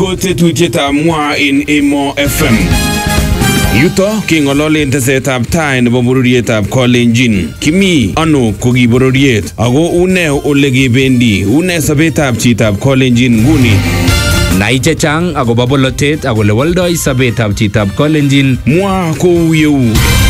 ko tetutietab mwa in Emo FM. Yuto kingololen tesetab tai nebo bororietab Kalenjin. Kimi ano koki bororiet ako une ole kebendi, une sobetab chitab Kalenjin nguni. Nai chechang akobo bolotet ak ole woldoi sobetab chitab Kalenjin. Mwa kou yeu.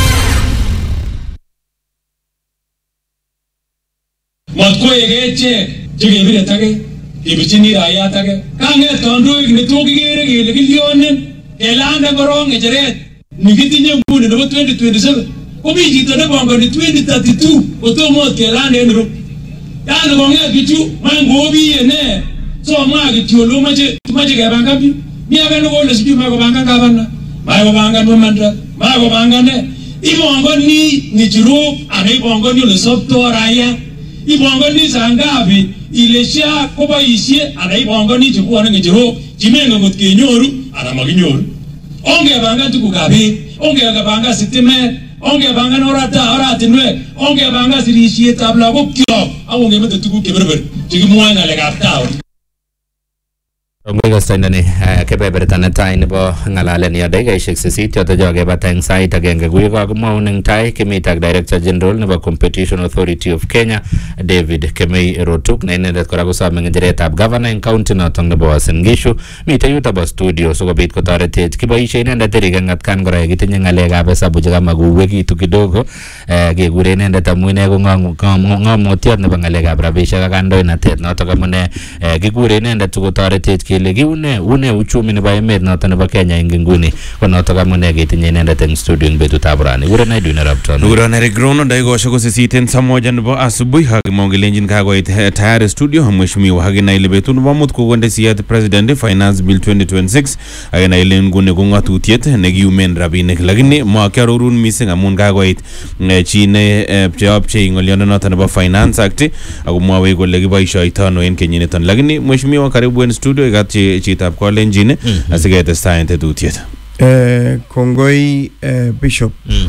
Matkoyegeche chekebire tage ibichini raia tage kanget kandoik netokigere kele kilyonen kelanda korong ngecheret nikitinye nguni nebo 2027 komi chito nebongoni 2032 kotomo kelanda en ru yani konget bichu mangobiye ne so mwa kityo lo mache kebanga bi mi age no kole siju ma kobanga gavana ma kobanga nomandra ma kobanga ne ibongoni ni jiro ane ibongoni le sopto raia ibongoni sangabi ilesha kobaishie ana ibongoni chikuwa ngejiro chimenga mutkenyoru ana maginyoru onge banga tukugabe onge banga sitime onge banga oratinwe onge banga sirishie tabla kokyo awonge mete tukukeberber chikimwanga legaptao. Ngwega standani kebeberta netai nebo ngalalen ya dakikaishek 8 yoto joge batang sait agenge kuyo kumwa uneng tai kimitak Director General nebo Competition Authority of Kenya David Kemei Rotuk na inendet kora kusome ngecheretab governor en county noton nebo Uasin Gishu mite yuto bo studio sikobit kotoretech kiboishe inendet eriken atkan kora kitinye ngalekab hesabu chekamakuwekitu kidogo kekure inendet amu ine ko ng'omotiot nebo ngalekab rabisiek ak kandoinatet notok amune kikure inendet sikotoretech kele kiune uchumi nebo emet noton nebo Kenya eng nguni ko notok amune ketinye inendet eng studio eng betutab rani. Kure na idune rapton. Ura Eric Rono daigosho ko sisiten saa moja nebo asubuhi hakimongelenjin kagoit tayari studio mheshimiwa hagina ile betu nebo mut kokonde siyat president finance bill 2026 agina ile nguni ko ngatutiet nekiumen rabinik lakini makiarorun mising amun kagoit chine pcheopche ngoliondo noton nebo finance act akomwawe kole kiboishoitano en kenyiniton lakini mheshimiwa karibu en studio ikatchi chitab Kalenjin asiketestai en tetutiet. Kongoi Bishop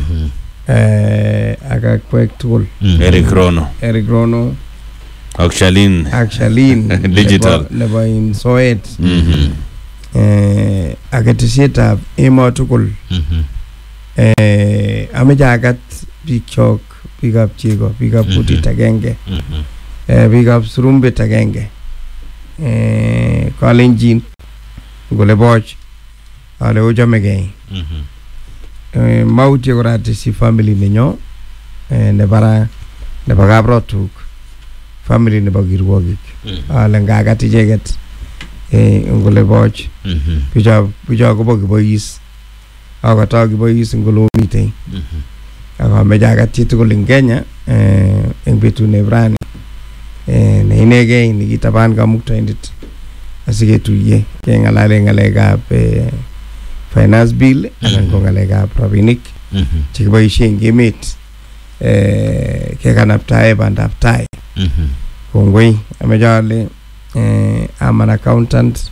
akakwek tugul Eric Rono Akshalin digital nebo in soet aketesietab emo tugul ameche akat bikyok bikab chego bikab kutit agenge bikab surumbet agenge Kalenjin ngole boch ale ojamegei mauti korati si family nenyo nebara nebo Kabrotuk family nebo Kirwogik ale ngagat icheget ngole boch bijo kobo kibois akata kibois ngolo mitei akameja agat tugul ing Kenya eng betu nebrani ne inegei nikitaban kamuktaindet asiketuye kengalale ngalekab finance bill anan ko ngalekab rabinik chekiboishe eng emet kekanaptae bandab tai. Kongoi amejale I'm an accountant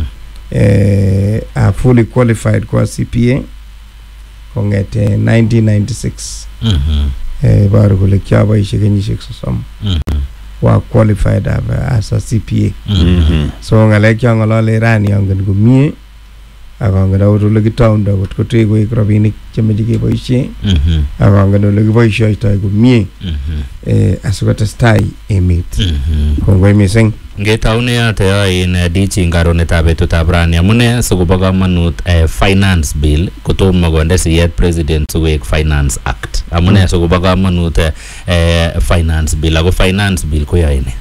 fully qualified kwa CPA kongete 1996 baru kule kiaboishe kenyishek 30 wa qualified as a CPA. So ngalek yang ngalale rani angen komie akangen ole kitaunda kot kotego rabinik chemeje keboishe akangen ole kiboishoitoi komie asikotestai emet. Kongoi mising. Ngetaune yote in DC ngaronetab betutab rani amune sikobo kamanut finance bill kotomo konde siyet president siwek finance act amune sikobo kamanut finance bill ako finance bill koyoe ne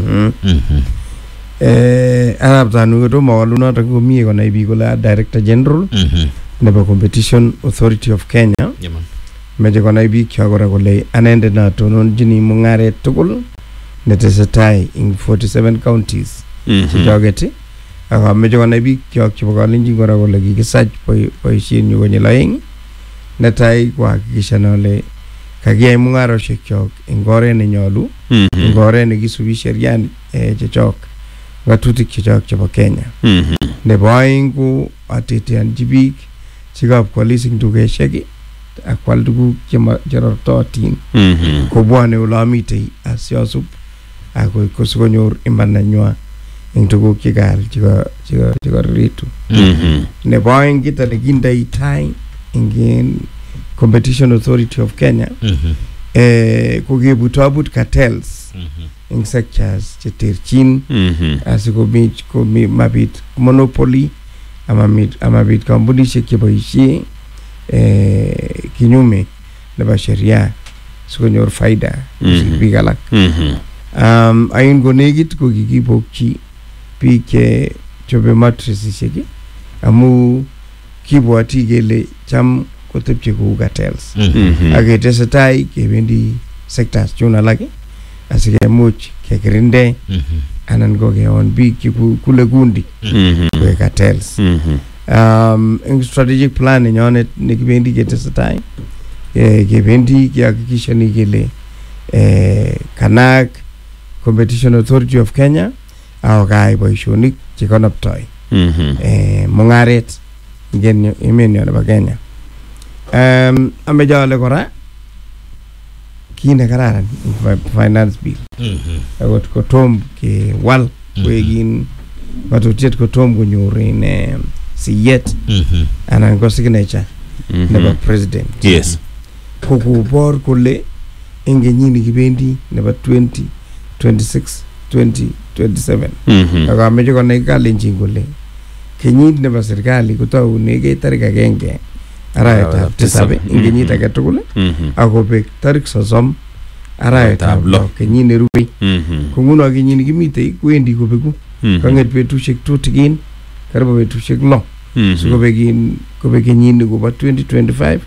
arab tanu kotomo walunot komie konai biik kole Director General nebo Competition Authority of Kenya meje konai biik kora kole anende natononjini mungaret tugul netesetai in 47 counties chijogeti akameje konai biik chebo Kalenjin kora kole kikisach boisienyu konyil aeng netai kuhakikisha nole kakiyai mungaroshek chok eng oret nenyolu eng oret nekisubi sheria chechok ngatutik chechok chebo Kenya. Nebo aeng ko ateteanji biik chekab kwalising dukeshek akwal tuguk cherortotin kobwane ole amitei asiasub ako kosikonyor imanda nywa eng tuguk chekaal chikoriritu nebo aeng kita nekindoi tai eng Competition Authority of Kenya kokebutobut cartels eng sectors cheterchin asikobit mabit monopoly amabit kampunishek cheboisie kinyume nebo sheria sikonyor faida biik alak. Ain konekit ko kikibokchi biik che chobe mattresishek amu kibwati kele cham kotepche kou cartels aketesetai kebendi sectors chun alak asikemuch kekirinde anan ko keon biik chekule kundi kwe cartels. Eng strategic plan nenyonet nekibendi ketesetai kebendi kehakikishani kele kanak Competition Authority of Kenya au kai boishonik chekonoptoi mungaret ingen emenyo nebo Kenya. Amejale kora kine kararan finance bill akot kotom ke wal koegin matutiet kotom konyor in siyet anan ko signature nebo president. Yes. Kokobor kole eng kenyini kibendi nebo 2026 2027 akameche konai kalenjin kole kenyit nebo serikali kotaunegei tarik 1 arawetab 7 eng kenyit age tugul akobek tarik 30 arawetab 6 kenyit nerubei. Konguno kenyini kimitei kwendi kobeku kanget betusiek tutikin karibu betusiek 6 sikobek kenyini kobo 2025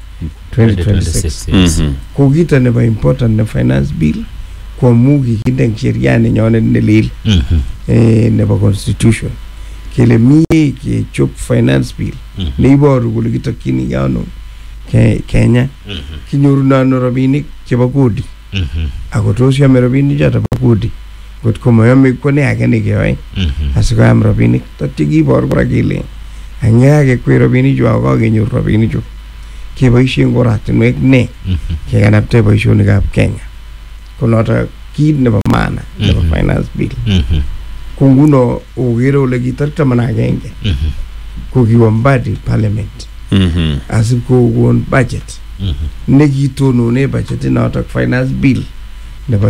2026. Ko kita nebo important na finance bill kwa mugi kinde sheria nenyonet nelel nebo constitution kele mie ke chop finance bill neiboru kole kitokchini yano Kenya kinyorunano rabinik chebo kodi ako tos yame rabinik choto bo kodi got komayame kone age nekeyoe asikoyam rabinik tatye kibor kora kele angake kwe rabinik chu ako kenyor rabinik chu keboisien oratinwek ne kekanapte boisionikab Kenya konoto kit nebo maana nebo finance bill. Kunguno ogere ole kitarta managenge ko kiwombadi parliament asib ko gon budget nekitonone budget noto finance bill nebo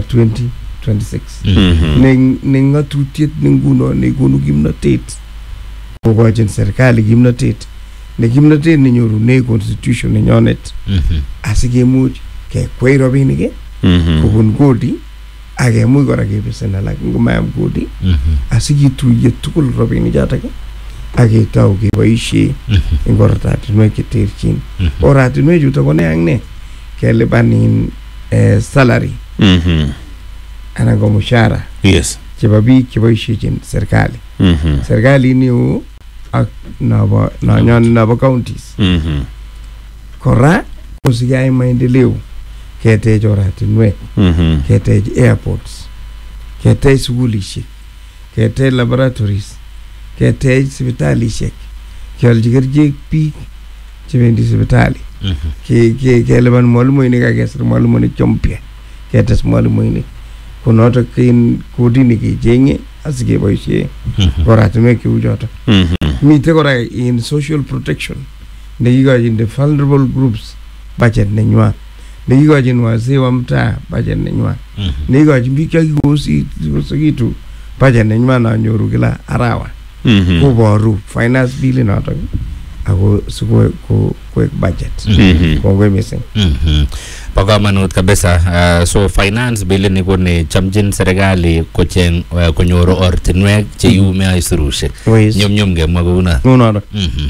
2026 nengatutiet nenguno nekonu kimnotet kokochin serikali kimnotet nenyorune constitution nenyonet asikemuch kekwei rabinik kobun kodi akemuch kora kebesen alak ngomayam kodi asikituye tugul rabinik chotok aketau keboisie eng oratinwek cheterchin. Oratinwek chutok ko ne ak ne kelipanin salary anan ko mushara chebo biik cheboisiechin serikali. Serikali niu ak nabo counties kora kosikeyai maendeleo ketech oratinwek ketech airports ketech sugulishek ketech laboratories ketech sipitalishek keolchi kerichek biik chebendi sipitali kelipan mwalimuinik akesir mwalimuinik chompya ketes mwalimuinik konoto kodini kechenge asikeboisie oratinwek cheu choto. Mite kora in social protection nekikochin the vulnerable groups budget nenywa nekikochin wazee wa mtaa budget nenywa nekikochin biik chakikosekitu budget nenywa nanyoru kila arawa koboru finance bill noto ako sikoek budget kongoi missing. Bo kamanut kabisa. So finance bill ni ko ne chamjin serikali kocheng konyoru ortinwek cheyume aisurushek nyumnyum ngemwa kouna unaona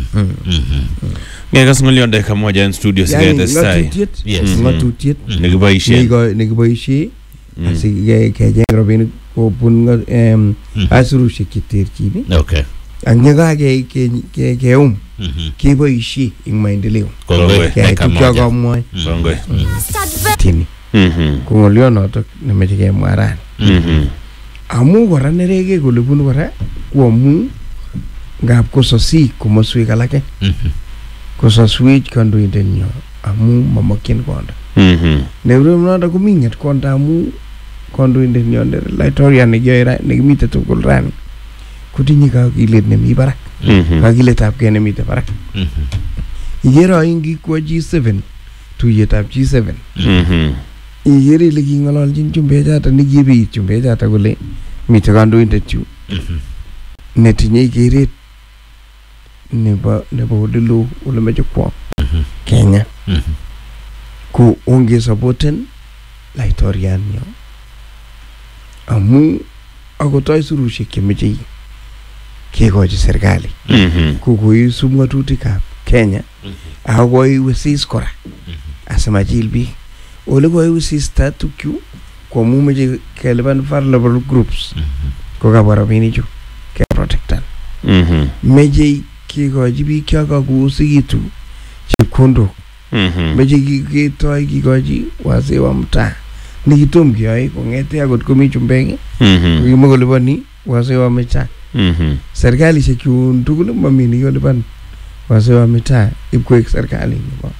ngekas ngolionde kamoja en studio sigete sai ngatutiet nekiboisie asikejeng rabinik kobun aisurushek cheterchin. Okay. Anyega keum keboisie ing maendeleo kongoi tini kongolio notok nemeche kemwaran amu kora nerege kole bunu kora koamu ngap kososi komoswek alake kososwech kandoindenyo amu mamakyin konda nebrum notok kominget konda amu kandoindenyo laitorian nekimite tugul rani kotinye kakilet nemi barak kakiletab kei nemite barak ikere ingikwo G7 tuyetab G7 ikere ile king'ololjin chumbechoto nikibit chumbechoto kole mite kandoindet yu netinye keret nebo olelo ole meche kwo Kenya ko onge supporten laitorian yo amu akotoi surushek chemeche kekochi serikali ko koisub ng'atutikab Kenya ako koiwisis kora asimachil biik ole koiwisis tukyu ko amu meche kelipan vulnerable groups ko kabwa rabinichu keprotectan meche kekochi biik chakakoosikitu chepkondok meche ketoi kikochi wazee wa mtaa nikitom keyoe kong'ete akot komi chumbek kimakolipani wazee wa mitaa serikalishek chun tugul mami nikolipan wazee wa mitaa ipkoek serikali nebo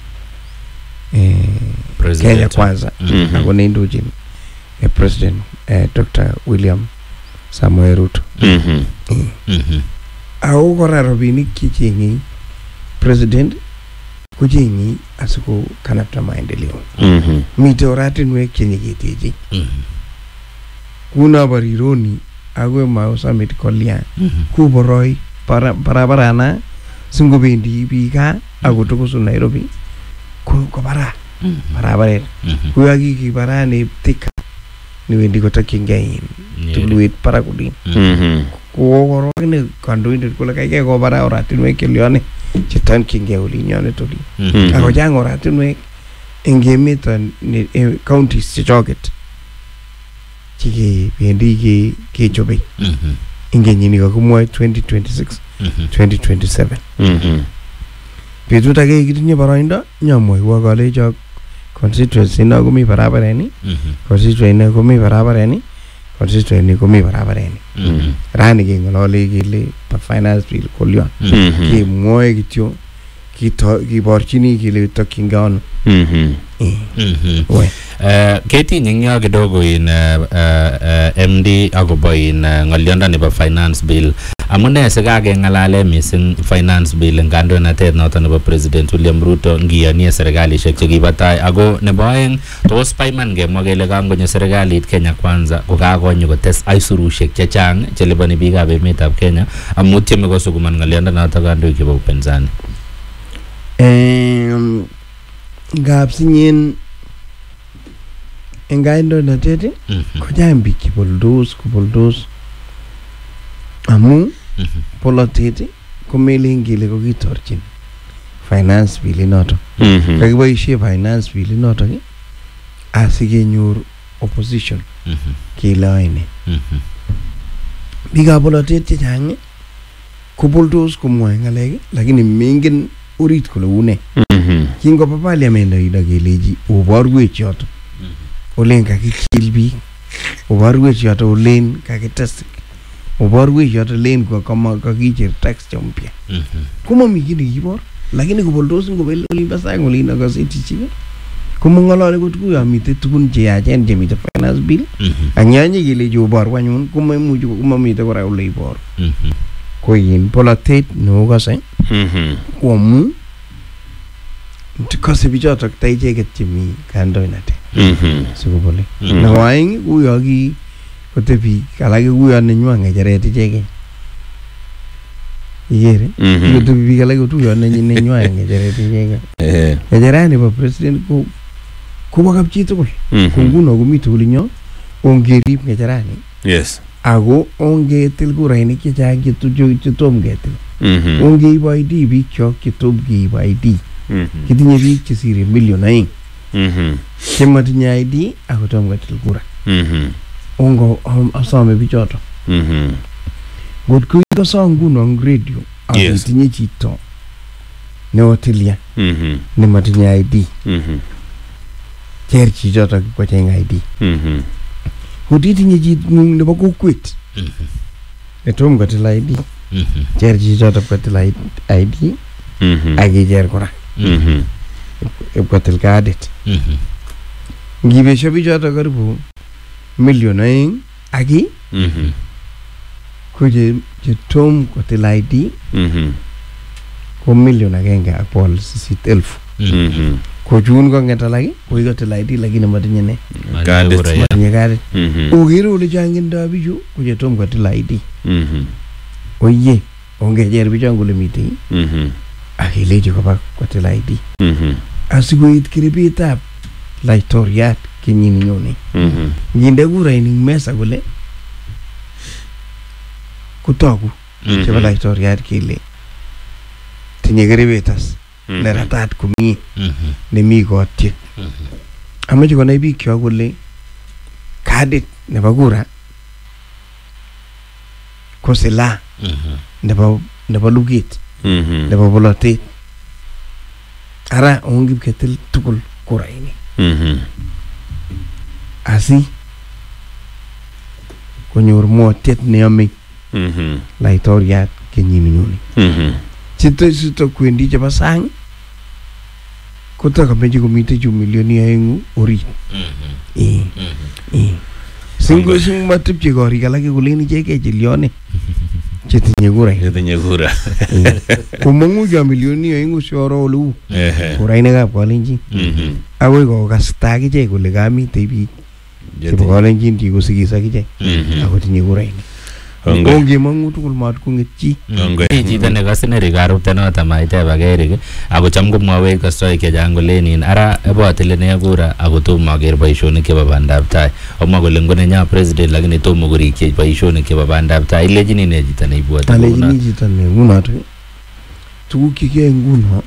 Kenya kwanza ako neindochin President Dr. William Samoei Ruto ako kora rabinik checheng'e president kocheng'e asiko kanapta maendeleo mite oratinwek chenyiketeche kuno barironi akoi Mau Summit kolya kuboroi barabarana singobendi biik gaa akotokosu Nairobi ko barabaret kuyo kikibarane Thika niwendi kotokyingei tulwet barak olin kokorokine kandoindet kole kaikai kobara oratinwek chelyone chetokyingei olinyonet olin ako chang oratinwek eng emet counties chechoket chikebendi kechobe eng kenyini kakimwoe 2026 2027 betut age kitinye boroindo nyamwoiwo kolejok constituency no komi barabareni constituency komi barabareni constituency komi barabareni rani keng'olole kele finance bill kolyon kemwoe kityo kiborchini kele tokyingei ano ketinye eng yo kidogo in MD akobo in ng'oliondo nebo finance bill amune sikakeng'alale mising finance bill eng kandoinatet noto nebo President William Ruto ngiyanie serikalishek chekibo tai ako nebo aeng tos paiman kemwa kele kangonyo serikalit Kenya kwanza kokakonyo kotes aisurushek chechang chelipani biikab emetab Kenya amu tieme kosukuman ng'oliondo noto kandoik chebo upinzani ngap sinyen eng kandoinatet kochang biik chepoldos amu polotet komelen kele kokitorchin finance bill inoto kakiboisie finance bill inoto asikenyor opposition kele aine biikab polotet chechang kopoldos komwoe ng'alek lakini mengen orit kole une kingopa parliament ino keleji oborwech yoto olen kakikil biik oborwech yoto olen kakites oborwech yoto len kakicher tax chompya komami kii nekibor lakini kopoldos ngobel olimbo sang olin akasetichik komong'olole kotkuyo mite tukun cheyachen chemite finance bill ak nyanye keleji oborwo anyun komaimuchi komamite kora ole iboru ko yin polotet neokose koamu kose bichotok ta icheket chemi kandoinatet sikobole nebo aeng kuyo kotebi alake kuyo nenywa ng'echeret icheket ikere kotebi biik alake kotuyo nenywa ng'echeret icheket ng'echerani bo president kobo kapchi tugul ko nguno komi tugul inyo ongerib ng'echerani ako ongetil kurainik chechang chetom ketil ongeib ID biik chok chetom keib ID kitinye biik chesire million 2 chematinye ID akotom ketil kura ongo asome bichoto ngot ko ikosom nguno eng radio akitinye chito neotilia nematinye ID cher chichoto kocheng ID ngot itinye chitng'ung nebo kokwet netom kotil ID cher chichoto kotil ID akicher kora ipkotil kadit ngibesho bichoto karibu million 2 aki ko je tom kotil ID ko 1,880,000 ko jun ko ngeta lagi ko kotil ID lagi na matinye ne matinye kadi ugiro ule jangin da biju ko je tom kotil ID oye onge jer bijangu le miti akileji ko ba kotil ID asigo it kiribita laitoriat kinyini nyoni nginde gura ini mesa gule kutogu cheba laitoriat kile tinye kiribitas le ratat kumi ne mi gotie amache kona ibi kyo gule kadit nebo gura ko sila nebo lugit nebo bolotet ara ongib ketil tukul kura ini asi konyor motet ne yami laitoriat kenyini nyoni chito kwendi cheba sang kutaka meji komite ju milioni aengu orit singo sing matip che gori kala ke kulini cheke chilione chetinye kura kumungu ja milioni aengu shoro lu kura ine kap kolenjin agoi ko kastaki che kole kamite biik chebo kolenjin ti kosikisa kiche ako tinye kura ine onge mangu tugul mat kungetchi chito ne kasine rigarute noto maite bagerik ako cham komwawe kastoi chechang kolenin ara ebotile ne kura ako tomo aker boisionik chebo bandab tai omwa kole ngone nya president lakini tomo korikyi boisionik chebo bandab tai ilejini ne chito ne ibwote alejini chito ne ngunoto tuguk kike nguno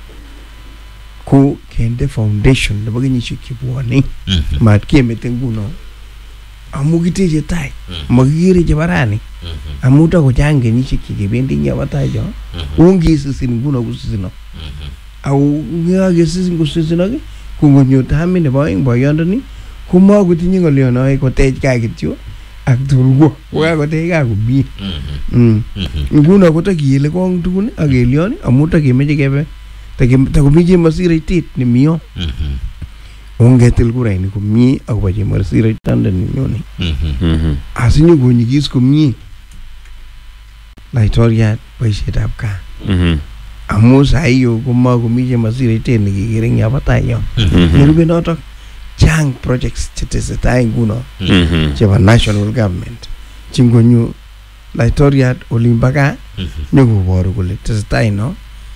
ko kende foundation nebo kenyisiek chebwone mat kemete nguno amu kiteche tai makikere chebarani amu tako chang kenyisiek chekebendi nyaba tai jo ungisisin nguno kusisino au ngakesisin kusisino kongonyo tami nebo aeng boyondoni komakotinye ngolyonoe kotech kaa kityo ak tulwo kokakotech kaa komie nguno kotakiyele kong tukun ak kelyon amu takemeche kebe takomi chemasiraitet nemiyo ongetil kuraini komie akobo chemasiraitet nenyone asinyo konyikis komie laitoriat boisietab kaa amu saiyo komakomi chemasiraitet nekikere nyaba tai yo nerube notok chang projects chetesetai nguno chebo national government chingonyo laitoriat olimbo kaa nyokoboru kole tesetai no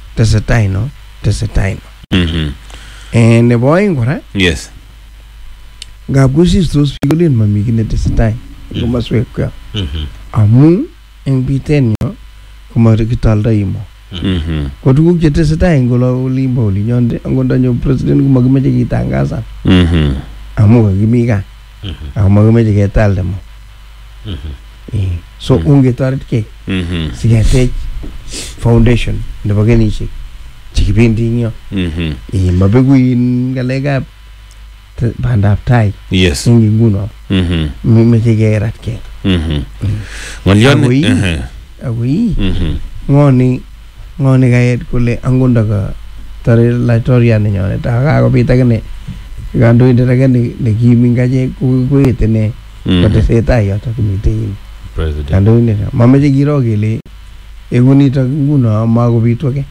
nebo aeng kora yes ngab kosistos biik kolen mami kit netesetai komaswek kwa amu eng biten yo komakitaldoi mo ko tuguk chetesetai eng olimbo olinyonde angondanyo president komakimeche kitangasan amu kakimi kaa ako makimeche ketalde mo so ungetoretkei siketech foundation nebo kenyisiek chekibendi ing yo mabeku ngalekab bandab tai yes ing nguno meche keratkei ngolion akoi ngoni kayet kole angonda ka tare laitoriat nenyone takakobit akine kandoindet ake nekiming kache koete ne kotesetai yotok komite kandoindet mameche kiro kele ekunitok nguno makobitu ake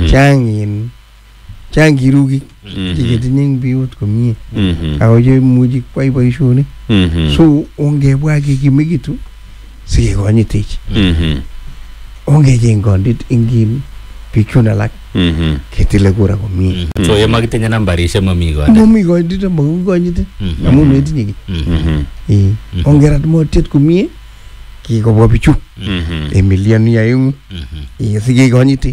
chang kirukik cheketinye eng biut komie ako cheimuchi kwai boisionik so ongebwa kekimekitu sikekonyitech ongecheng kondit ing biik chun alak ketile kura komie so yemakitinye nambarishek mami kondit makikonyite amu metinye ki ongerat motiet komie kikobwa bichu milioni aengu sikekonyite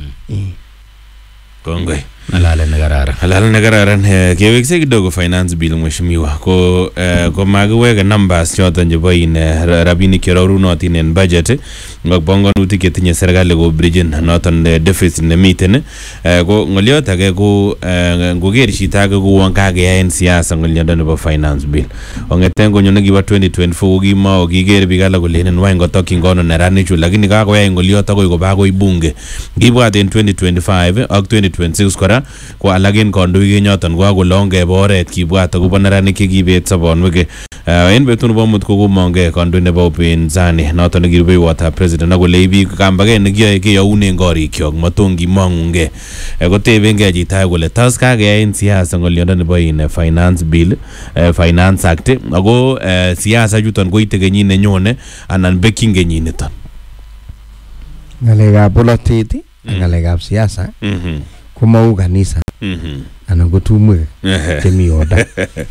kongoi Alale ne kararan kewekse kidogo finance bill mheshimiwa ko makiweke numbers choton chebo rabinik cherorunotin en budget ngok bongonutik chetinye serikali ko bridgen noton deficit nemiten ko ngoliot age ko ngoker chito age kouon kakeyai en siasa ngoliondo nebo finance bill ongeten konyo nekibo 2024 kokimao kiker biik alak kolenen wany ngotokyin kono neranichu lakini kakoyai ngoliot akoi koba akoi bunge kibwat en 2025 ak 2026 kora kora ko alak en kandoik nyoton ko akolonge oret kibwat akobo neranik chekibet sobonwek en betut nebo mut ko komonge kandoik nebo upinzani noton nekirubeiwotab president akole biik kambaget nekiyoe keyounen korikyok maton kimong'ungei kotebengei chito kole tos kakeyai en siasa ng'oliondo nebo finance bill finance act ako siasa chuton koite kenyit nenyone anan bekyin kenyit niton. Ngalekab bolotet ak ngalekab siasa ko mau kanisa anan ko tumwek chemi oda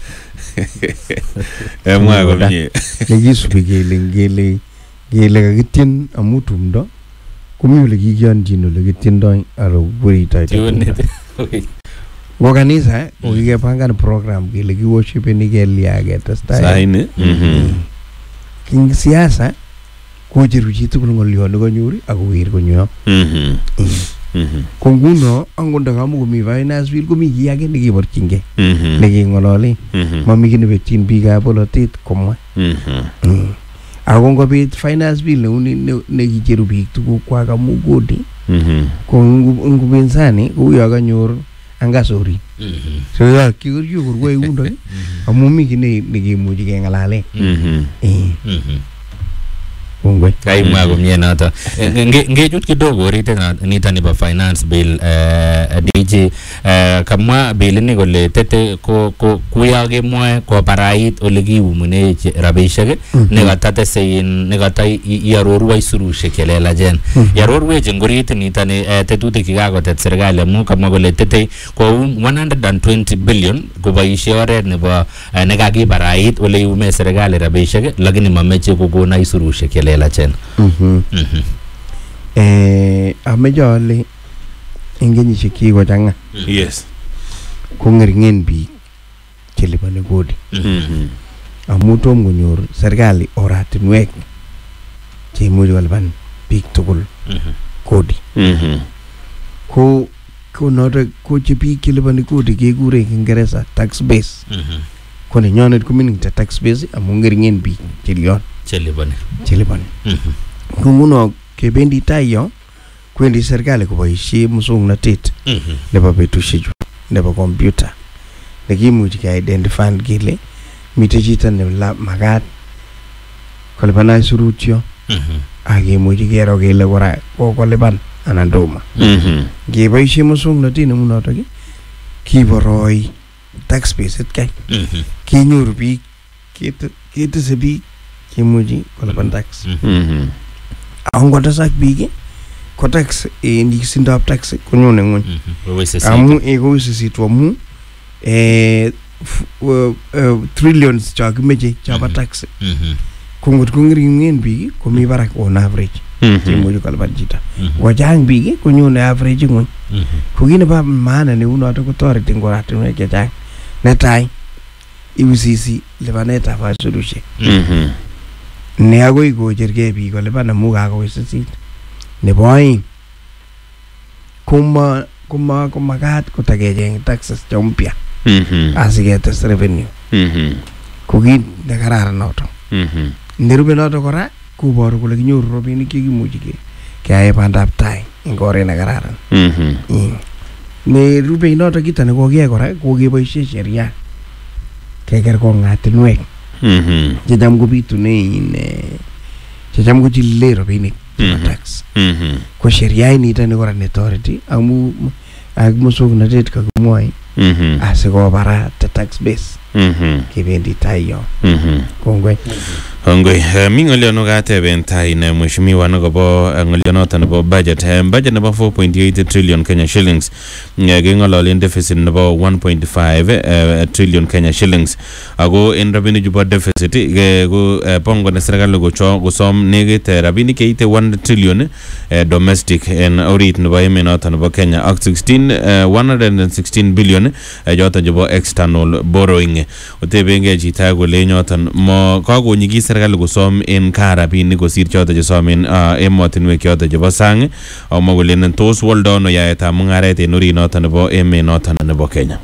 mwa komie nekisubi kele kakityen amu tumdo komi ole kikiyonjin ole kityendoi aro bureitoito ngo kanisa ko kikepangan program kele kiworshipeni kelia ketestai saini king siasa kocheru chitugul ng'olyon nekanyor akowir konyo ko nguno angonda kamukomi finance bill komi kiy age nekiborchingei neking'olole mami kiy nebekyin biikab bolotet komwa ako ngobit finance bill nekicheru biik tugukwak amu kodi ko ngupinzani kouyo kanyor angasori so ya kikuryo kurwai undo amu mi kiy nekimuchi keng'alale Ungwe. Kaimwa komie noto. Ngechut kidogo orite nito nebo finance bill DJ kamwa bill ni kole tete ko kuya kemwae ko parait ole kiumune rabishek nekatase nekata iarorwa isurushek kelelajen. Iarorwech ngorit nito ni tetutik kikakotet serikali amu kamwa kole tete ko 120 billion koboisie oret nebo nekakiparait ole iume serikali rabishek lakini mameche kokona isurushek kelelajen. Ameche ale eng kenyisiek chikochang'a yes ko ngeringen biik chelipani kodi amu tom konyor serikali oratinwek cheimuchi kolipan biik tugul kodi ko noto ko che biik chelipani kodi kekure eng Kingereza tax base ko nenyonet ko mining tax base amu ngeringen biik chelipani ko nguno kebendi tai yo kwendi serikali koboisie muswoknotet nebo betusiechu nebo computer nekimuchi ke-identify kele mitei chito ne makat kolipan aisurutyo akemuchi kero kele kora kokolipan anan tomo ngeboisie muswoknotet neu notok kiboroi tax base kai kinyoru biik ketese biik kimuchi kolipan tax angotesak biik ko tax nyikisindab tax konyone ng'ony amu kowisisitu amu trillions cho kimeche chobo tax ko ngot ko ngeringen biik komi barak on average chemuchi kolipan chito kochang biik konyone average ng'ony ko kit nebo maana neu noto kotoreti eng oratinwek chechang. Netai iwisisi lipanetab aisurushek ne agoi kochergei biik kolipan amu kakowisisit. Nebo aeng komakat kotakecheng taxes che mpya asiketes revenue ko kit nekararan noto. Nerube noto kora koboru kole kinyoru rabinik chekimuchi keyae bandab tai eng oret nekararan. Nerube noto kito nekokiyai kora kokeboisie sheria keker kong'atinwek checham kobitune checham kochilile rabinik tax ko sheria inito ni kora netoreti amu ak muswoknotet kakimwoi asikobarat tax base kebendi tai yo. Kongoi mi ng'oliono kateben tai ne mheshimiwa nakobo ng'olionoto nebo budget nebo 4.8 trillion Kenya shillings keng'ololen deficit nebo 1.5 trillion Kenya shillings ako en rabinik chubo deficit ko pongoni serikali kosom nekit rabinik cheite 1 trillion domestic en orit nebo emenoto nebo Kenya ak 116 billion joto chebo external borrowing. Otebenge chita kole nyoton mo kakonyiki serikali kosom en rabinik kosir choto chesom en emotinwek choto chebo sang ama kolenen tos woldono yaetab mung'aret en orit noto nebo emenoto nebo Kenya.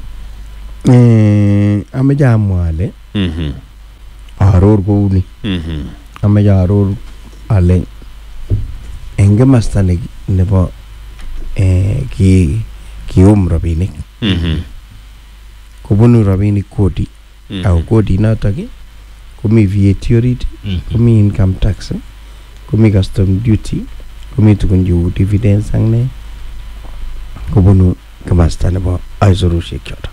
Ameche amwa ale aror kouni ameche aror ale eng komasta nebo kiyum rabinik kobunu rabinik kodi au kodi notok komi VAT orit komi income tax komi custom duty komi tukun cheu dividends ak ne kobunu kamasta nebo aisurushek choto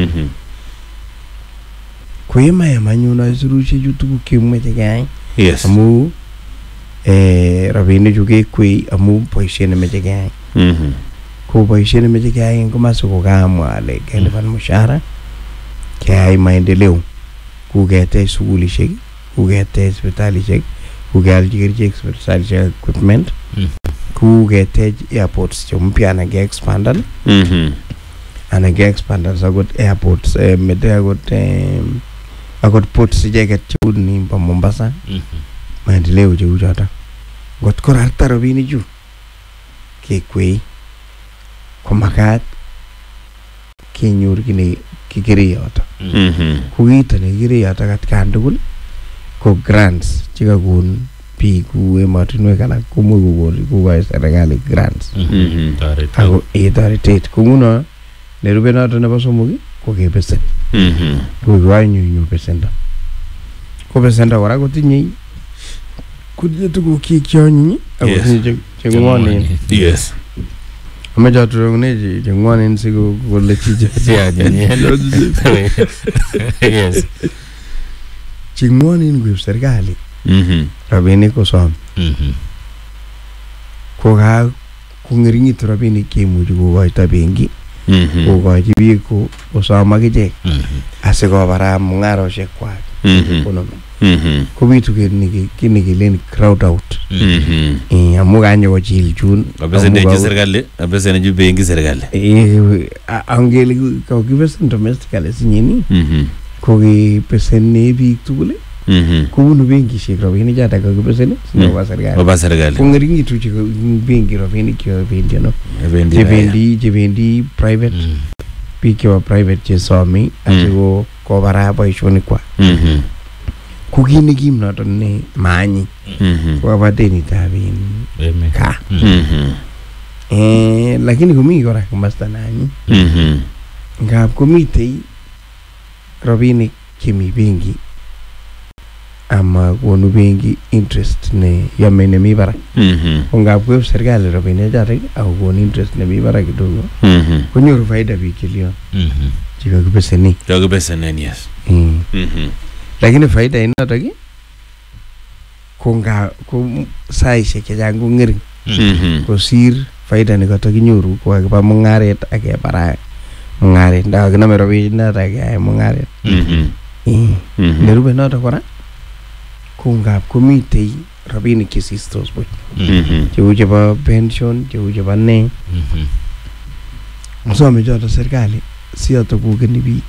koyemayam anyun aisurushek chu tuguk chemoche keyai amu rabinik chu kekwei amu boisiet nemoche keyai ko boisiet nemoche keyai eng komosi kokamwa ale kelipan mushahara keyai maendeleo ku ketech sukulishek ku ketech sipitalishek ku kealchi kerichek sipitalishek equipment ku ketech airports che mpya na ke-expandan ana ke-expandan sakot airports mete akot ports icheket cheu nimbo Mombasa maendeleo cheu choto ngot korarta rabinik chu kekwei komakat kenyor kine kikere yoto ko kito nekikere yoto atkan tugul ko grants chekakon biik ku emotinwek alak komuch kokoi serikali grants ako toretet ko nguno nerube noto nebo somok ko kebesen ko kiwanyunyu besendo ko besendo kora kotinye tuguk kyonyiny ako tinye chengwonen yes amache aturokune chengwonen sikokole chiche yes chengwonen kuib serikali rabinik kosom ko ngeringitu rabinik kemuchi kokoito benki kokochi biik kosom akichek asikobara mung'aroshek kwak economy kobitu kit nekelen crowd out amu kanyo kochil chun abesenechi serikali abesenechi benki serikali angele kokibesen domestically sinyeni kokibesene biik tugul kobunu benkishek rabinik choto kakibesen sinoba serikali ko ngeringitu benki rabinik chebendi ano chebendi private biik chebo private chesomi asiko kobara boishonik kwak ko kit nekim noton ne maanyi koba denitab ka lakini komi kora komasta nanyi ngap komitei rabinik chemi benki ama konu benki interest ne yame nemi barak ko ngap koib serikali rabinik chotok ako kon interest nemi barak kidogo konyoru faida biik chelion chekakibesenen yes lakini faida inotok ko saishek chechang ko ngering kosir faida nekatakinyoru kokakiba mung'aret akebara mung'aret ndakakiname rabinik notok akeyai mung'aret nerube notok kora ko ngap komitei rabinik chesistos buch cheu chebo pension cheu chebo ne msome choto serikali siyoto kukeni biik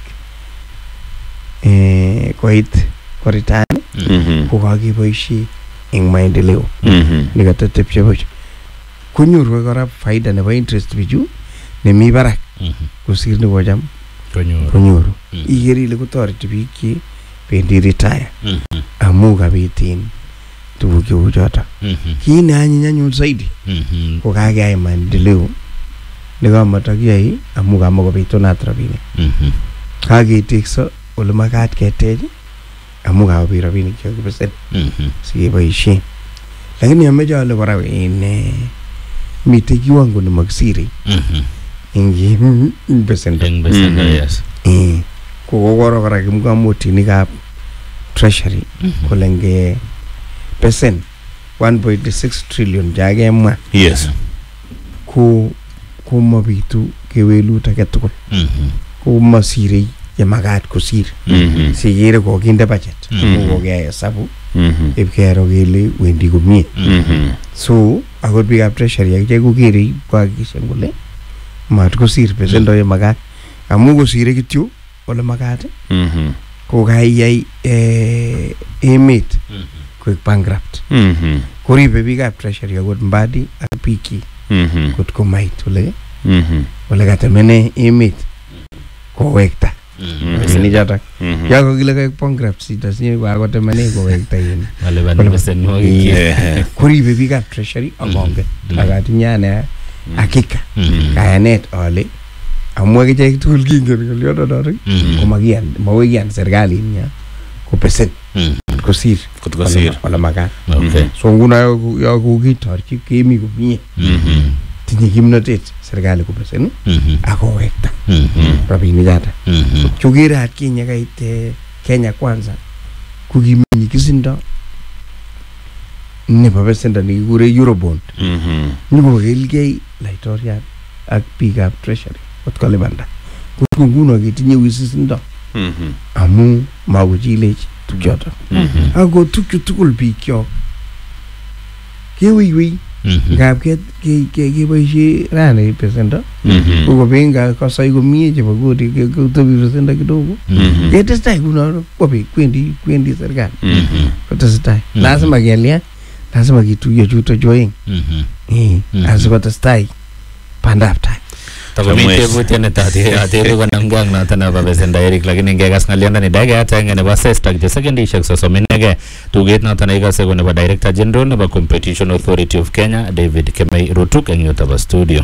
koit koritani ko kakeboisie eng maendeleo nekatatepche buch konyoru kora faida nebo interest bichu nemi barak kosir nebo cham konyoru ikere ile kotoreti biik che bendi retire amu kabitin tuguk cheu choto kit neanyiny anyun zaidi ko kakeyai maendeleo nekamatakiyai amu kamakobitunat rabinik kaketekso ole makat ketech amu kakobit rabinik chekakibesen sikeboisien lakini ameche ale kora mitei kiwango nemakisire eng besendo yes kokoro kora kimkamotinikab treasury kole nge pesen 1.6 trillion jakemwa yes ko mabitu kewelut age tugul ko masirei yemakat kosir sikere kokinde budget kokeyai hesabu ipkero kele wendi komie so akot biikab treasury akichek kokere kuhakikishan kole mat kosir besendo yemakat amu kosire kityo ole makat ko kaiyai emet koek bankrupt koribe biikab treasury akot mbadi ak biki kot komait ole katemene emet kowekta beseni chotok yako kile kaek bankrupt sitasinye kwakotemene kowekta yin koribe biikab treasury akongen akatinyane hakika kayanet ale amwa kichek tugul kingen ngolyondo noto komakiyan mawiyan serikalit nya kopesen kosir wala makat. So nguno yo kokitorchi kemi komie tinye kimnotet serikali kopesen akowekta rabinik choto. Chokere atkinye kait Kenya Kwanza kokimii kisindo nebo besendo nekikure Eurobond nyokokelgei laitoriat ak biikab treasury kot kolipanda ko nguno ketinye wisisindo amu makochilech tukchoto ako tukchu tugul biikchok kewiwi ngap keboishe rani besendo kokobenga kasai komie chebo kodi kotobi besendo kidogo ketestai kuno kwabe kwendi serikali kotestai lazima kelya lazima kituyo chuto joing asikotestai pandap tai takomite butiane tatiri konamgang noton nebo besendo Eric lakini ngekas ng'alyondoni dakika agenge nebo sesta kityo sekendishek 30 tuget noton nekikose ko nebo Director General nebo Competition Authority of Kenya David Kemei Rutuk eng yutobo studio.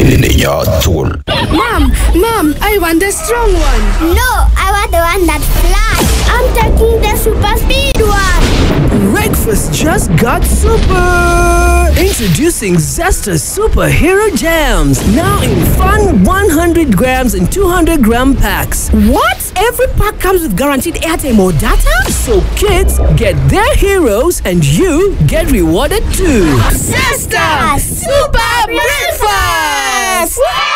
Mom, I want the strong one. No, I want the one that flies. I'm taking the super speed one. Breakfast just got super. Introducing Zesta Superhero Jams. Now in fun 100 grams and 200 gram packs. What? Every pack comes with guaranteed airtime or data? So kids get their heroes and you get rewarded too. Zesta Super Breakfast!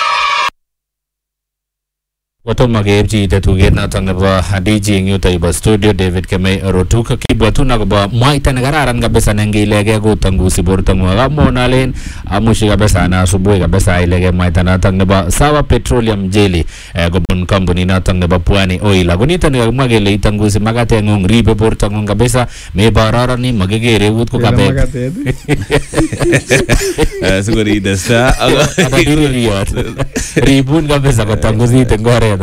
Wato mageepchi tuget noton nebo DJ eng yutobo studio David Kemei Rutuk kibwatun akobo mwaita nekararan kabisa nengilege kotangusi bortong'ung amonalen amushi kabisa na asubuhi kabisa ilege mwaita noton nebo Sawa Petroleum Jelly kobun company noton nebo Pwani Oil ako niton kakimwa kele itangusi makateng'ung ribe bortong'ung kabisa mebororoni makikere eut ko kabek sikoridesta ribun kabisa kotangusit eng oret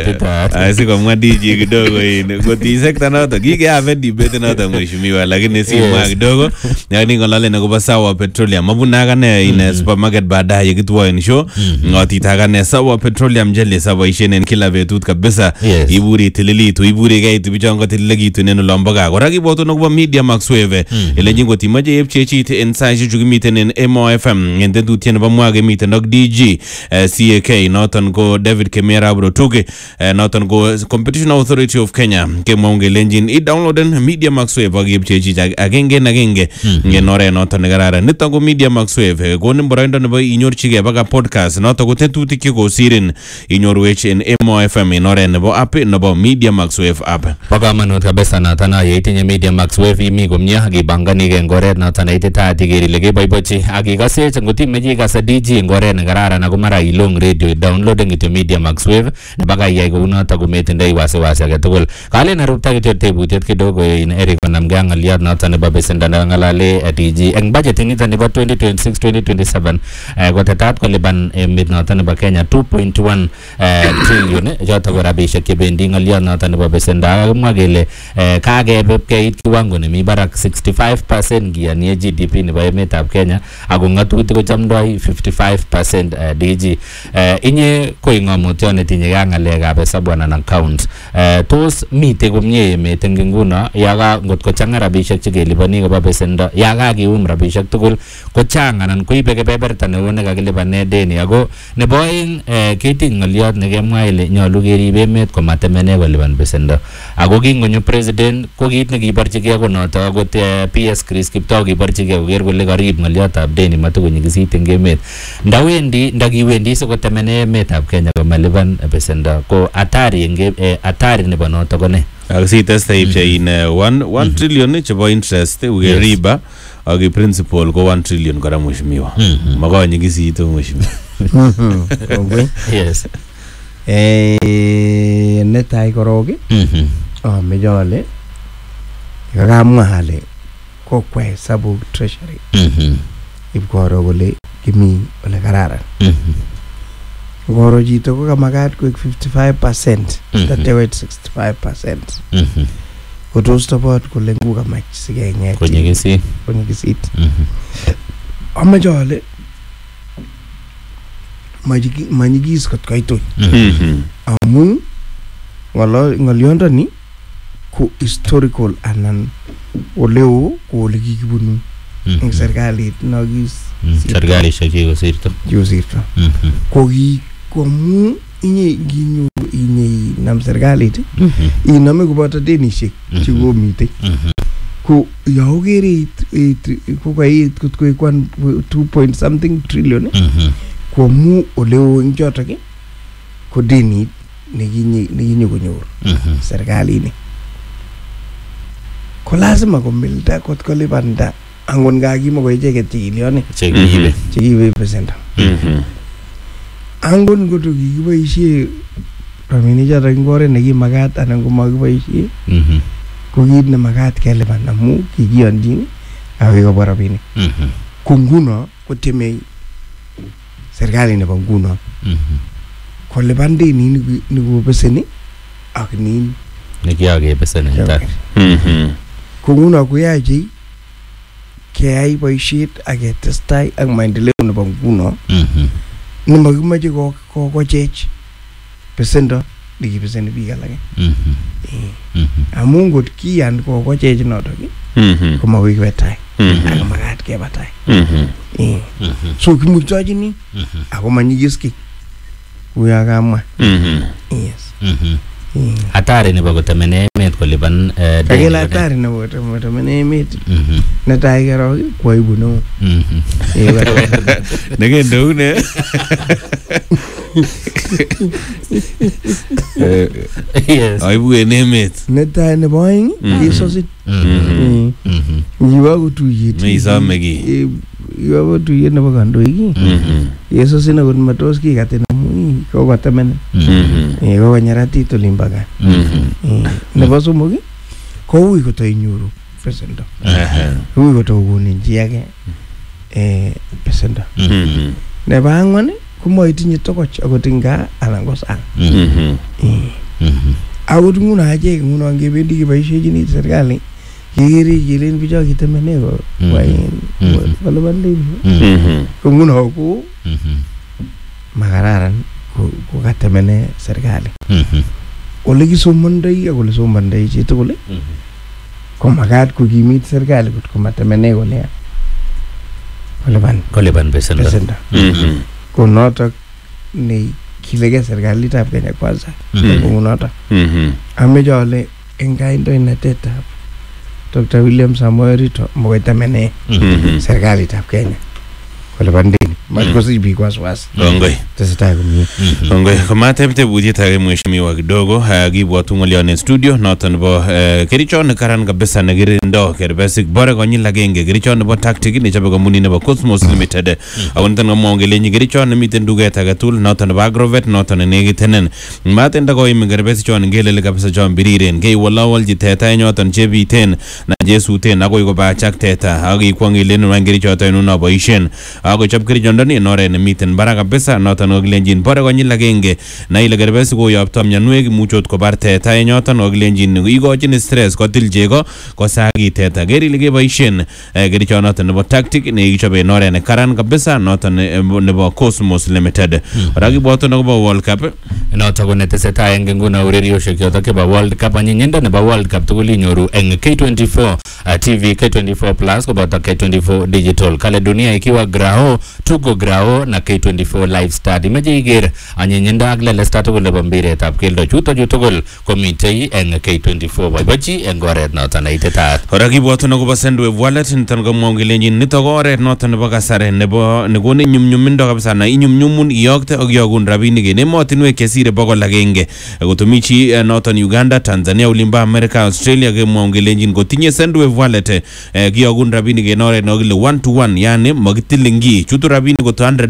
sikomwa DJ kidogo ini koti sekta noto kikeave debate noto mheshimiwa lakini si mwa kidogo yani ngolale akobo Sawa Petroleum abunakane in supermarket baadaye kitwoen show ngotitakane Sawa Petroleum Jelly saboishen en kila betut kabisa iburi tililitu iburi kaitu bichongo tililekitu neno lomboga kora kiboto akobo Media Max Wave ile nyingo timaje yepchechit en saishu chukimiten en Mo FM ngende tutien nebo mwage miten ak DJ CAK noton ko David Kemei Rutuk noton ko Competition Authority of Kenya kemwaunge lenjin i-downloaden Media Max Wave akipchechi agenge ngen oret noton nekararan niton ko Media Max Wave konin boroindo nebo inyorchigei baka podcast noton ko tetutik chekosirin inyorwech en Mo FM en oret nebo app nebo Media Max Wave app. Bo kamanut kabisa noton yeitinye Media Max Wave imi komie akibanganige eng oret noton neititaat iker ile keboibochi akikasech ngot imeche ikase DJ eng oret nekararan ako mara ilong radio downloaden kityo Media Max Wave baka iyai kounoto kometindoi wasiwasi age tugul. Kalen arupta kityo tebutiet kidogo in Eric konamge ak ng'alyot noton nebo besendo nang'alale DG eng budget niton nebo 2026-2027 kotetat kolipan emet noton nebo Kenya 2.1 trillion choto ko rabisiek chebendi ng'alyot noton nebo besendo akimwa kele kakebeb keit kiwango nemi barak 65% kiyanie GDP nebo emetab Kenya ako ng'atutik kochamdoi 55% DG. Inye koi ng'amutyo netinye ng'alekab hesabu anan account tos mite komie emet eng nguno yaga ngot ko changa rabisiek chekelipani koba besendo yaga kium rabisiek tugul ko chang anan koibe kebeberta neo nekakilipane deni ako nebo oeng ketiny ng'olyot nekemwa ile nyolu keribe emet komatemene kolipan besendo ako kingonyo president ko kit nekiborchigei ko noto akot PS Chris Kiptoo kiborchigei koker kole karib ng'olyotab deni matukonyikisit eng emet ndakiwendi sikotemene emetab Kenya komalipan besendo ko atari atari nebo noto ko ne akisitesta ipche in 1 trillion chebo interest ukeriba ak principal ko 1 trillion kora mheshimiwa makonyikisitu mheshimiwa. Yes netai korok mejole kakamwa ale kokwa hesabu treasury ibkoro kole kimi ole kararan ngoro chito ko kamakat koek 55% tatewe 65% kotos tobot kole ngu kamach sikeng'et konyikisit amachole manyigis kot koitoi amun ng'olyondoni ko historical anan oleo ko ole kikibunu eng serikalit nokis serkalishek kikosirto ko amu inye inam serikalit inome koboto denishek chekomitei ko yaogere ko kait kot koikwan 2 point something trillion ko amu oleo eng chotok ko denit nekinye konyor serikalit ko lazima komilda kot kolipanda angon kakimo ko icheket chekilione chekiibe pesendo angon koto kikiboishe rabinik chotok eng oret nekimakat anan ko makiboishe ko kiit nemakat kelipan amu kikiyonjin akoi kobwa rabinik ko nguno kotieme serikali nebo nguno kolipan denit nikopeseni ak nin nekiyakepeseni ko nguno koyache keyai boisiet ak ketestai ak maendeleo nebo nguno nemakimache kochech pesendo nekipeseni biik alake amu ngot kiyan kochech notok komakoi kiwe tai ak makat keba tai so kimuktochini ako manyigis kiy kuya kamwa yes hatari nebo kotemene emet kolipan kakele hatari nebo kotemene emet netai kerok kwaibu neo nekendeune aibu en emet netai nebo aeng isosit ngiwa kotuyet meisome ki iwa kotuyet nebo kandoik yesosin akot matos kikatin amu kokotemene kokonyeratit olimbaga nebo somok koui kotoinyoru pesendo ui kotokonin chi age pesendo nebo angwan komoitinye tokoch akot ing gaa anan ko sang akot nguno achek nguno ngebendi keboisiechini serikali kekere kelen bicho kitemene ko kolipan deni ko nguno ko makararan ko katemene serikali ole kisomondoi ak ole somondoi chitugul ko makat kokimit serikali kot komatemene kole kolipan pesendo ko notok ne kilege serikalitab Kenya kwanza ko notok ameche ale eng kandoinatetab Dr. William Samoei Ruto mokoitemene serikalitab Kenya kolipan deni matkosich biik wasiwasi kongoi tesetai komie kongoi komateb tebutiet age mheshimiwa kidogo kibwatu ng'olyon en studio noton nebo kerichot nekaran kabisa nekirindo kerbesik bore konyil agenge kerichot nebo tactic nechobe kampunit nebo Cosmos Limited ako niton komwon kelenji kerichot nemiten duket age tugul noton nebo Agrovet noton nenekitenen matenda koim kerbesichon ngelele kabisa chon biriren keiwolowolji teta nyoton chebiten na jesuten akoi kobachak teta ak ikwong ilen wan kerichot ainon aboisien akochop kerichondoni en oret nemiten barak kabisa noton kokilenjin bore konyil agenge na ile kerbesik koyopto mionwek imuchot kobar teta nyoton kokilenjin ikochin stress kotil chego kosagi teta ker ile keboisien kerichonoton nebo tactic nekichobe en oret nekaran kabisa noton nebo Cosmos Limited kora kibwotun akobo World Cup noton ko netesetai eng nguno urerioshek chotok chebo World Cup anyinyindo nebo World Cup tugul inyoru eng K24 TV K24 Plus koboto K24 Digital kale dunia ikiwa grao tuko grao na K24 Live Start imeje iger anyinyindo ak lelesta tugul nebo mbiretab keldo chuto tugul komitei eng K24 boibochi eng oret noton neitetat kora kibwotun akobo Sendwave Wallet niton komwon kelenjin nitok ko oret noton nebo kasari nebo nekoni nyumnyumindo kabisa na inyumnyumun iyokte ak iyogun rabinik en emotinwek chesire 100 kotomi chi noton Uganda, Tanzania, Ulimba, America, Australia kemwon kelenjin kotinye Sendwave Wallet kiyogun rabinik en oret nekile 1-to-1 yani makitilingi chutu rabinik ko $200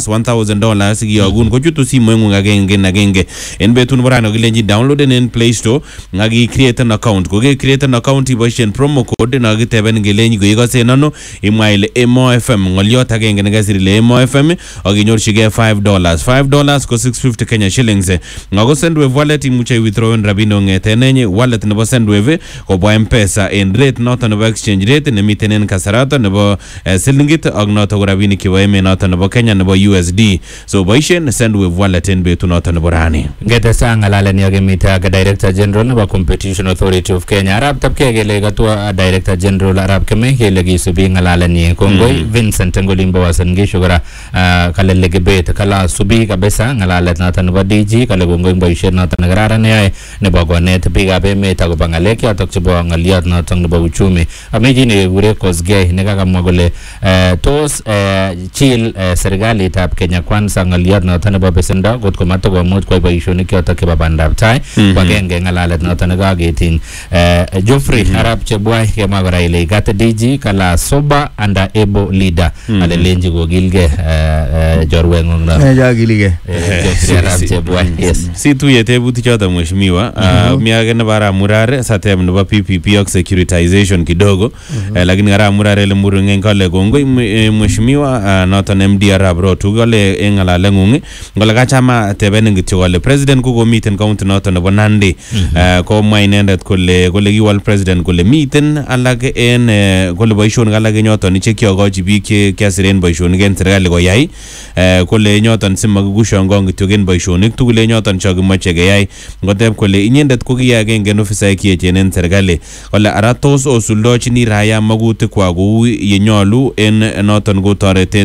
$1,000 kiyogun ko chutu simoingung agenge en betun borano kelenjin downloaden en Play Store ngaki create an account ko ke create an account iboisien promo code na kiteben kelenji ko ikose nano imwa ile Emo FM ngoliot agenge nekasir ile Emo FM ak inyorchige $5 ko 650 Kenya shillings savings ngago Sendwave wallet imuche withdraw rabinik ngeten nenye wallet nebo Sendwave kobwa M-Pesa en rate noton nebo exchange rate nemiten en kasarato nebo silingit ak noton ko rabinik kibo emet noton nebo Kenya nebo USD so boisien Sendwave wallet en betu noton nebo rani ngetesa ngalalen yogemite ak Director General nebo Competition Authority of Kenya arab tapke kele katwa Director General arab keme kele kisubi ngalalen ye kongoi Vincent Ngolimbo wasan gisho kora kale legebet kala subi kabisa ngalalet noton nebo DG kale kongoi boisien noton nekararan yae nebo konet biikab emet akobo ngalek yotok chebo ngaliot noton nebo uchumi ameji ne kure Kosgei nekakamwa kole tos chill serikalitab Kenya Kwanza ngaliot noton nebo besendo kotko matokomuch koyai boisionik yotok chebo bandab tai wagenge ngalalet noton nekaketin Geoffrey Arap Chebwai kemwa kora ile ikate DG kala sober and able leader ale lenji kokilge jorwengung na jakilige Geoffrey Arap Chebwai yes si tuye tebutik choton mheshimiwa miage ne bara murare satem nebo PPP ak securitization kidogo lakini gara murare le murungen kale kongoi mheshimiwa noton MD Arap Rotu kale en ngalale ngungi ngole kachama tebenen kityo kale president ko miten county noton nebo Nandi ko mwa inendet kole kiwal president kole miten alak en kole boisionik alak nyoton che kyogochi biik che kiasiren boisionik en serikali koyai kole nyoton simakugusho ngong kityo gen boisionik tugul nyoton chokimoche keyai ngoteb kole inyendet ko kiyagenge en ofisaek kiechen en serikali kole aratos osuldochini raya magutik kwa kou yenyolu en noton ko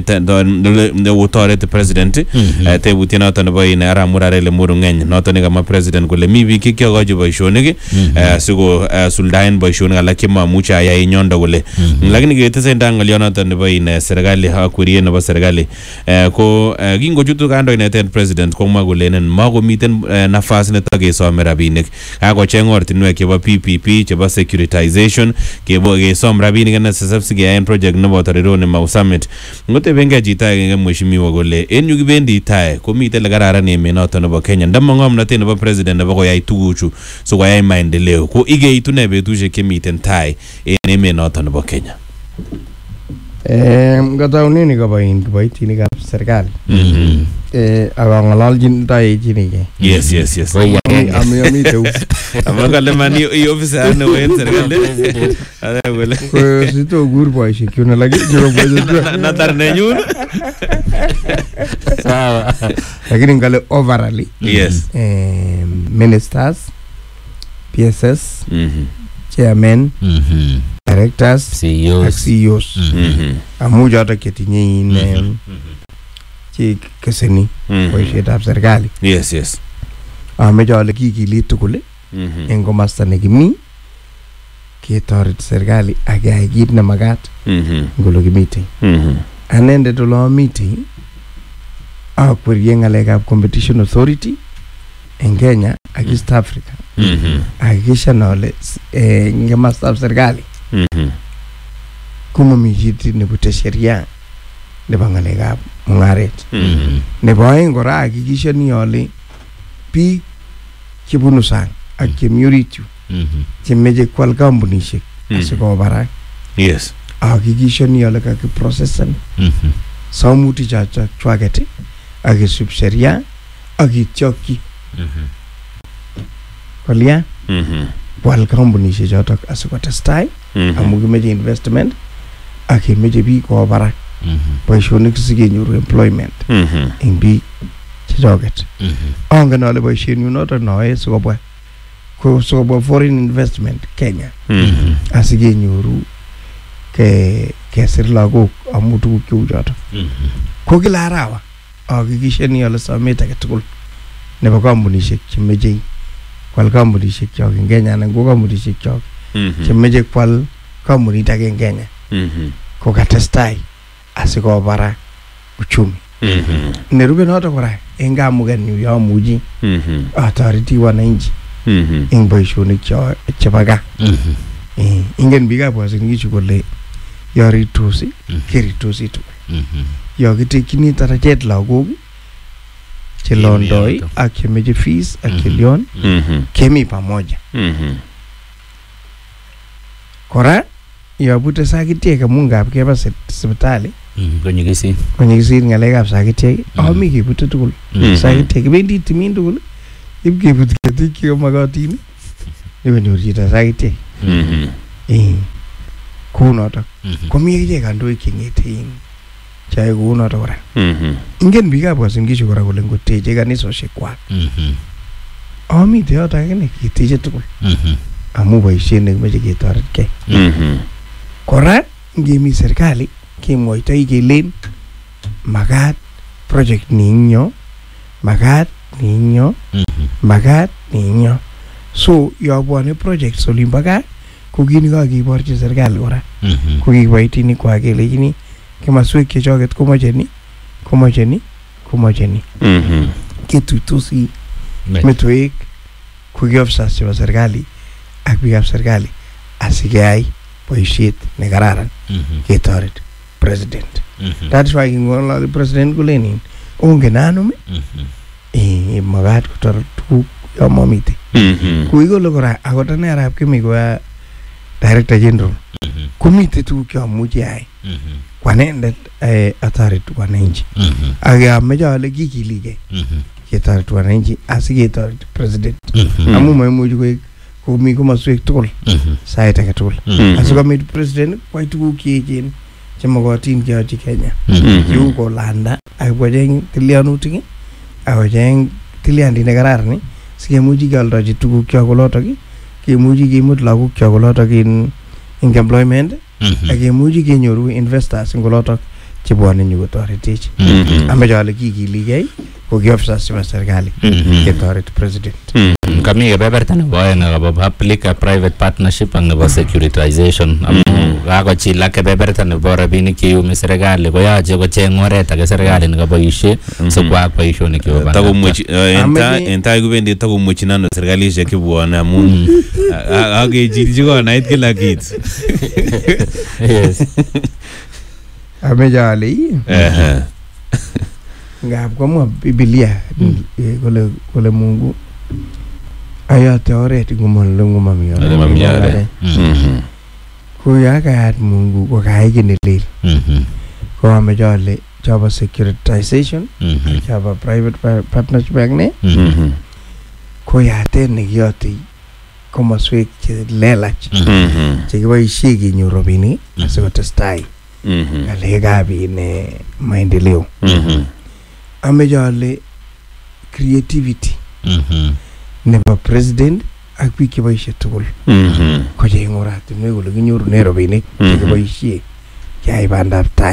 torete president tebutye noton nebo ine ara murare le murungen noton nekama president kole mi biik kyogochi boisionik siko suldaen boisionik alak chemamuche ayai nyondo kole lakini ketesenda ngalyo noton nebo ine serikali akwerie nebo serikali ko kingochutu kandoindet president komwa kolenen makomiten nafas netakesome rabinik kakocheng ortinwek chebo PPP chebo securitization kesom rabinik en SSF sikeyaen project nebo Tarironi Mau Summit ngotebenge chito agenge mheshimiwa kole en yu kibendi tai komiten le kararan emet noton nebo Kenya ndamangomnotet nebo president nebo koyai tuguchu so koyai maendeleo ko igeitu ne betusiek chemiten tai en emet noton nebo Kenya ngatauneni kiboitinikab serikali akang'ololjin taichinike yes amite amangale mani officer ne wen serikali ada kole ko sito gur boisiek yun lakini jiro boisiek natar nenyun sawa lakini ngale overall yes ministers PSS chairman directors CEOs amu joto ketinye in che keseni boisietab serikali yes ameche ale kikilit tugul en komasta nekimi ketoret serikali ak keyai kit nemakat ngolo kimite anendet olo mite akwerie ngalekab Competition Authority en Kenya ak East Africa akikisha nole ngemastab serikali kumami chiti nebute sheria nebo ngalekab mungaret nebo aeng kora akikishani ale biik chebunu sang ak chemioritu chemeche kwal kampunishek asikobarak yes akikishani ale kakiprocesan samuti chwaket akisub sheria akityokyi kolya kwal kampunishek chotok asikotestai amu kimeche investment akimeche biik koba barak boisionik sikenyoru employment eng biik chechoket angen ale boisienyu notok noe sikobwa foreign investment Kenya asikenyoru kesir lagok amu tuguk cheu chotok ko kila arawa akikishani ale somet age tugul nebo kampunishek chemeche kwal kampunishek chok eng Kenya anan ko kampunishek chok chemeche kwal kampunit age eng Kenya ko katestai asikobarak uchumi nerube notok kora eng kamugenyu yamuchi atoreti wananchi eng boisionik chebo gaa ingen biikab wasingishu kole yoritosi keritosi tugul yokitekchini tarajet lagok chelondoi ak chemeche fees ak chelion kemi pamoja kora yabute sakitiek amu ngap keba sipitali konyikisit ngalekab sakityek ami kebute tugul sakityek kibendi timin tugul ib kebut ketik chemokotin ikonyor chito sakityek kounotok komi ichek kandoik cheng'ete chae kounotok kora ingen biikab Uasin Gishu kora kole ngoteche kanisosiek kwak amite yotok akine keteche tugul amu boisiet nekimeche ketoretkei kora ngemi serikali kemwoitoi kelen makat project ni ing yo makat ni ing yo makat ni ing yo so yobwone project olimbo gaa ko kit nekakiborchi serikali kora ko kikiboitinik kwak kelechini kimaswek chechoket komoche ni ketuitosi metowek ko ki officers chebo serikali ak biikab serikali asikeyai boisiet nekararan ketoret president that is why king'ololi president kolenin ongen anum makat kotoret tuguk yo momite kuikole kora akot ane arap Kemi ko director general komite tuguk cheamuchi ayai kwanendet atoret wananchi ak ameche ale kikiligei ketoret wananchi asiketoret president amu maimuchi koek komi komoswek tugul sait age tugul asikomit president kwai tuguk cheechen chemokotin keyochi Kenya yu kolanda ak kocheng tilyanutik ak kocheng tilyandit nekararan sikemuchi keoldochi tuguk kyok kolotok kemuchi kimut lagok kyok kolotok in employment ak kemuchi kenyoru investors ing kolotok chebwone nyokotoretech ameche ale kikiligei ko ki officers chebo serikali ketoret president kami kebeberta nebo oeng akobo public private partnership ak nebo securitization amu kakochilak kebeberta nebo rabinik cheyumi serikali koyoche kocheng oret age serikali nekaboisie sikwaak boisionik chebo en tai kobendi takomwechin ano serikalishek chebwone amun akechilchi konait kila kitu ameche ale ngap komwa Biblia kole Mungu ayote oret ngomami oret ko yakayat Mungu ko kaai kii nelel ko ameche ale chobo securitization chobo private partnership ak ne ko yatet nekiyote komoswek chelelach chekiboisie kenyor rabinik asikotestai ngalekab maendeleo ameche ale creativity nebo president ak biik cheboisie tugul kocheng oratinwek kole kinyorune rabinik chekiboisie keyai bandab tai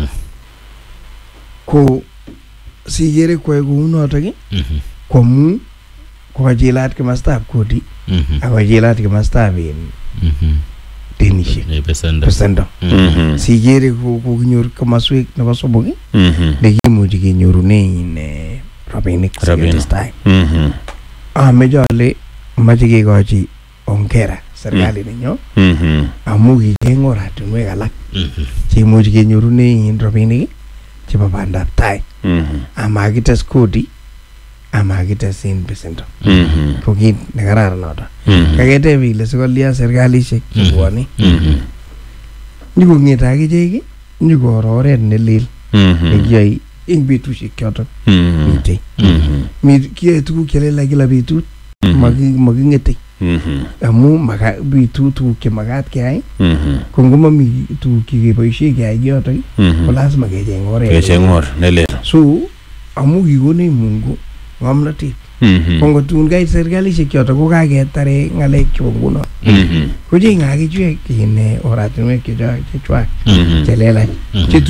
ko sikere kwae kounotok koamu kokachilat kimastab kodi ak kochilat kimastab denishek pesendo sikere kokinyor komaswek nebo somok nekimuchi kenyorune rabinik sikotestai ameche ale mache kekochi ongera serikali nenyo amu kicheng oratinwek alak cheimuchi kenyorune rabinik chebo bandab tai amakites kodi amakites pesendo ko kit nekararan notok kaketeb ile sikolya serikalishek chebwone nyikong'ete akichek nyikoro oret nelel nekiyoe ing betusiek chotok mitei kiyoe tuguk chelelach kila betut making'ete amu bitu tuguk chemakat keyai ko ngomami tuguk chekeboisie keyai kiyotok ko lazima kecheng oret nelel so amu kikonech Mungu ng'omnotet ko ngotun kait serikalishek chotok ko kaketare ng'alek chebo nguno kocheng'e akichek oratinwek chechwak chelelach